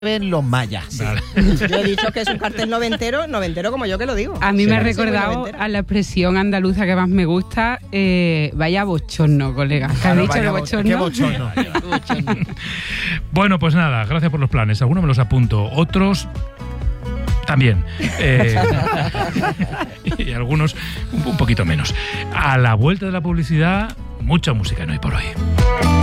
ven los mayas. Vale. Yo he dicho que es un cartel noventero como yo que lo digo. A mí Sí, me ha sí, recordado noventera. a la expresión andaluza que más me gusta, vaya bochorno, colega. ¿Qué has dicho de bochorno? ¿Qué bochorno? Bueno, pues nada, gracias por los planes. Algunos me los apunto, otros también. Y algunos un poquito menos. A la vuelta de la publicidad, mucha música en Hoy por Hoy.